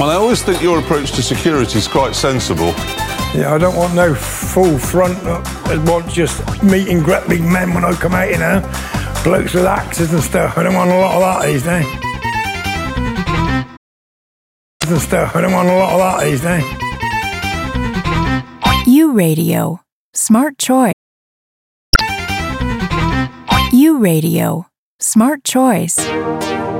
Well, I always think your approach to security is quite sensible. Yeah, I don't want no full front. I want just meet and greet big men when I come out, you know. Blokes with axes and stuff. I don't want a lot of that these days. I don't want a lot of that these days. U Radio. Smart choice. U Radio. Smart choice.